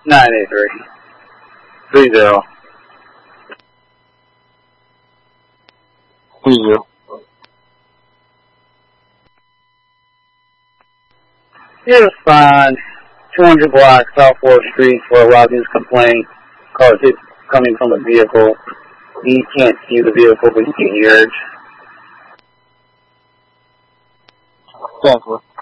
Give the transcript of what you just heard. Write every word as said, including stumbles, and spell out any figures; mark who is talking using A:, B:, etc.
A: nine eight three. Three zero.
B: Three zero.
A: You respond two hundred block South fourth Street for a Robbins complaint. Call it coming from a vehicle. He can't see the vehicle, but he can hear it.
B: Thank you.